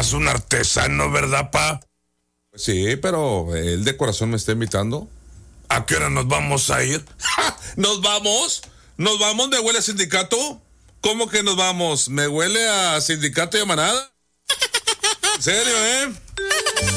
papá es un artesano, ¿verdad, pa? Sí, pero él de corazón me está invitando. ¿A qué hora nos vamos a ir? ¡Ja! ¿Nos vamos? ¿Nos vamos? ¿Me huele a sindicato? ¿Cómo que nos vamos? ¿Me huele a sindicato y a manada? ¿En serio,